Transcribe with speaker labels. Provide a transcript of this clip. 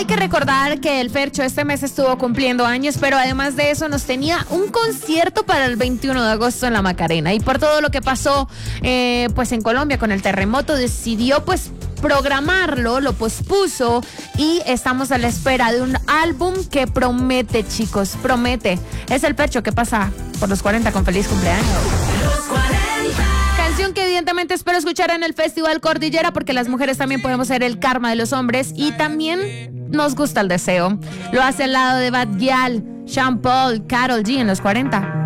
Speaker 1: Hay que recordar que el Fercho este mes estuvo cumpliendo años, pero además de eso nos tenía un concierto para el 21 de agosto en la Macarena. Y por todo lo que pasó pues en Colombia con el terremoto, decidió pues programarlo, lo pospuso y estamos a la espera de un álbum que promete, chicos, promete. Es el Fercho que pasa por los 40 con feliz cumpleaños.
Speaker 2: Los 40.
Speaker 1: Canción que evidentemente espero escuchar en el Festival Cordillera, porque las mujeres también podemos ser el karma de los hombres y también nos gusta el deseo. Lo hace al lado de Bad Gyal, Sean Paul, Karol G en los 40.